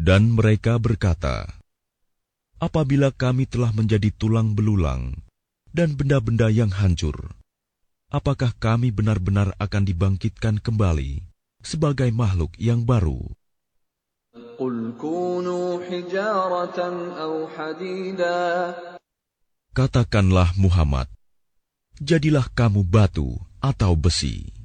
Dan mereka berkata, apabila kami telah menjadi tulang belulang dan benda-benda yang hancur, apakah kami benar-benar akan dibangkitkan kembali sebagai makhluk yang baru? قُلْ كُونُوا حِجَارَةً أَوْ حَدِيدًا. Katakanlah Muhammad, jadilah kamu batu atau besi.